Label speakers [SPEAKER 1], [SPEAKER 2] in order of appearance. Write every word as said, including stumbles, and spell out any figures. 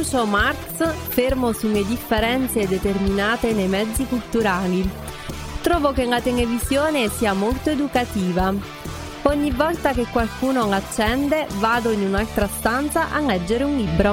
[SPEAKER 1] Groucho Marx, fermo sulle differenze determinate nei mezzi culturali. Trovo che la televisione sia molto educativa. Ogni volta che qualcuno l'accende, vado in un'altra stanza a leggere un libro.